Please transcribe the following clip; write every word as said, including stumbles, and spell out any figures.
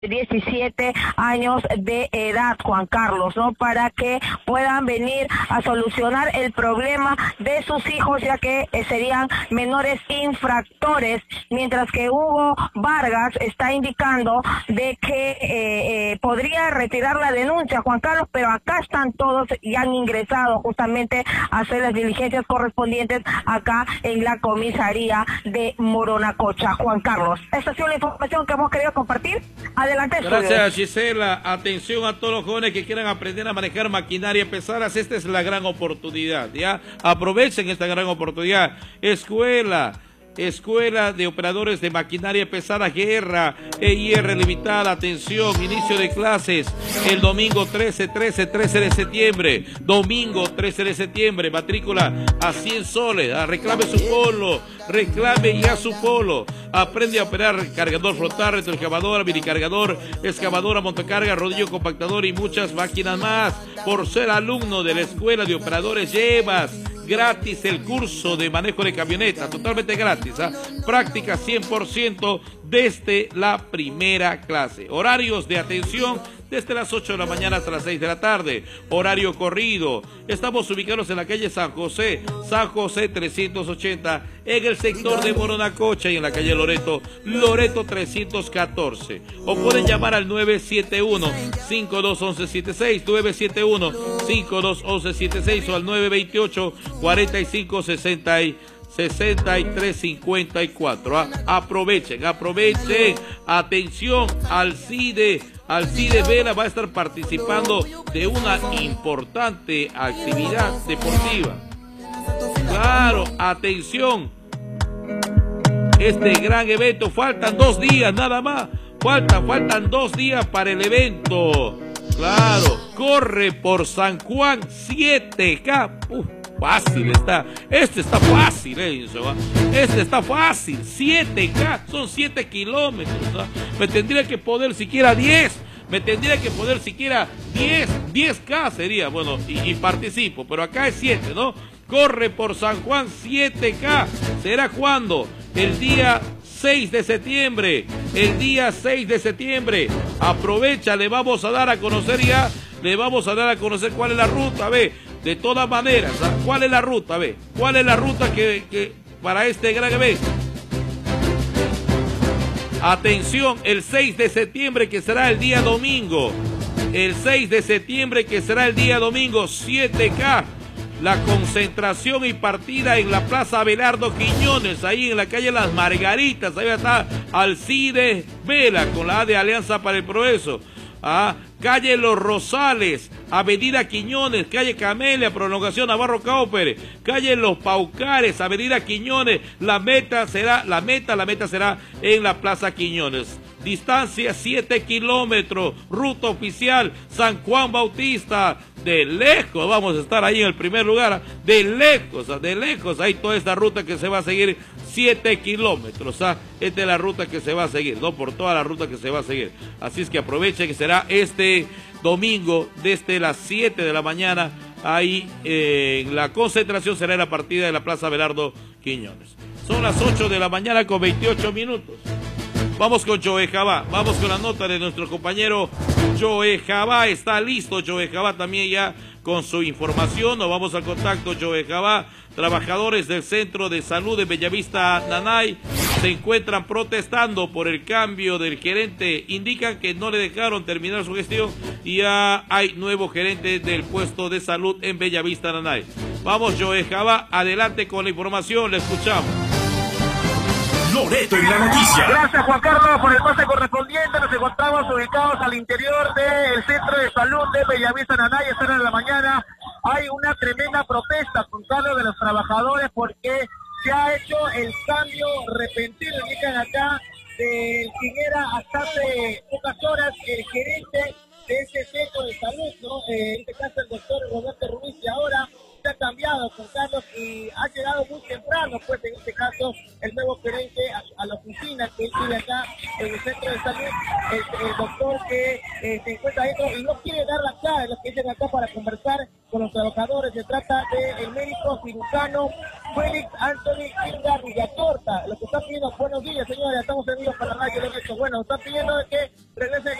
diecisiete años de edad, Juan Carlos, ¿no? Para que puedan venir a solucionar el problema de sus hijos, ya que eh, serían menores infractores, mientras que Hugo Vargas está indicando de que eh, eh, podría retirar la denuncia, Juan Carlos, pero acá están todos y han ingresado justamente a hacer las diligencias correspondientes acá en la comisaría de Moronacocha, Juan Carlos. Esta ha sido la información que hemos querido compartir. Adelante. Gracias, Gisela. Atención a todos los jóvenes que quieran aprender a manejar maquinaria pesadas. Esta es la gran oportunidad, ¿ya? Aprovechen esta gran oportunidad. Escuela. Escuela de Operadores de Maquinaria Pesada Guerra, E I R Limitada. Atención, inicio de clases el domingo trece, trece, trece de septiembre. Domingo trece de septiembre, matrícula a cien soles. Ah, reclame su polo, reclame ya su polo. Aprende a operar cargador flotar, retroexcavadora, minicargador, excavadora, montacarga, rodillo compactador y muchas máquinas más. Por ser alumno de la Escuela de Operadores llevas gratis el curso de manejo de camioneta, totalmente gratis, ¿eh? Práctica cien por ciento desde la primera clase. Horarios de atención desde las ocho de la mañana hasta las seis de la tarde. Horario corrido. Estamos ubicados en la calle San José, San José trescientos ochenta, en el sector de Moronacocha y en la calle Loreto, Loreto trescientos catorce. O pueden llamar al nueve siete uno, cinco dos uno uno siete seis, nueve siete uno, cinco dos uno uno siete seis o al nueve dos ocho, cuatro cinco seis seis. sesenta y tres cincuenta y cuatro. ¿Ah? Aprovechen, aprovechen. Atención, Alcide, Alcide Vela va a estar participando de una importante actividad deportiva. Claro, atención. Este gran evento, faltan dos días nada más. Faltan, faltan dos días para el evento. Claro, corre por San Juan siete K. Uf. Fácil está, este está fácil, eh, este está fácil, siete K, son siete kilómetros, ¿no? Me tendría que poner siquiera diez, me tendría que poner siquiera diez, diez K sería, bueno, y, y participo, pero acá es siete, ¿no? Corre por San Juan siete K, ¿será cuándo? El día seis de septiembre, el día seis de septiembre, aprovecha, le vamos a dar a conocer ya, le vamos a dar a conocer cuál es la ruta, ve. De todas maneras, ¿ah? ¿Cuál es la ruta? Ve, ¿cuál es la ruta que, que para este gran evento? Atención, el seis de septiembre que será el día domingo. El seis de septiembre que será el día domingo, siete K. La concentración y partida en la Plaza Abelardo Quiñones, ahí en la calle Las Margaritas. Ahí está Alcide Vela con la A de Alianza para el Progreso. Ah, calle Los Rosales, avenida Quiñones, calle Camelia, prolongación Navarro Cauper, calle Los Paucares, avenida Quiñones. La meta será, la meta, la meta será en la Plaza Quiñones. Distancia siete kilómetros, ruta oficial San Juan Bautista. De lejos vamos a estar ahí en el primer lugar, de lejos, de lejos, hay toda esta ruta que se va a seguir, siete kilómetros, ¿ah? Esta es la ruta que se va a seguir, no por toda la ruta que se va a seguir. Así es que aprovechen que será este domingo desde las siete de la mañana, ahí eh, la concentración será en la partida de la Plaza Abelardo Quiñones. Son las ocho de la mañana con veintiocho minutos. Vamos con Joe Jabá, vamos con la nota de nuestro compañero Joe Jabá. Está listo Joe Jabá también ya con su información. Nos vamos al contacto, Joe Jabá. Trabajadores del Centro de Salud de Bellavista Nanay se encuentran protestando por el cambio del gerente. Indican que no le dejaron terminar su gestión y ya hay nuevo gerente del puesto de salud en Bellavista Nanay. Vamos, Joe Jabá, adelante con la información, le escuchamos. Loreto en la noticia. Gracias, Juan Carlos, por el pase correspondiente. Nos encontramos ubicados al interior del Centro de Salud de Bellavista Nanay. Esta hora de la mañana hay una tremenda protesta, Juan Carlos, de los trabajadores porque se ha hecho el cambio repentino, indican acá, de quien era hasta hace pocas horas el gerente de ese centro de salud, ¿no? Eh, en este caso el doctor Roberto Ruiz, y ahora ambiente ha cambiado, Juan Carlos, y ha llegado muy temprano, pues en este caso, el nuevo gerente a, a la oficina que vive acá en el centro de salud, el, el doctor que eh, se encuentra dentro y no quiere dar la cara, lo que dicen acá para conversar con los trabajadores. Se trata del médico cirujano Félix Anthony Inga Villatorta. Lo que está pidiendo, buenos días, señores, estamos en vivo para la radio, bueno, está pidiendo que regrese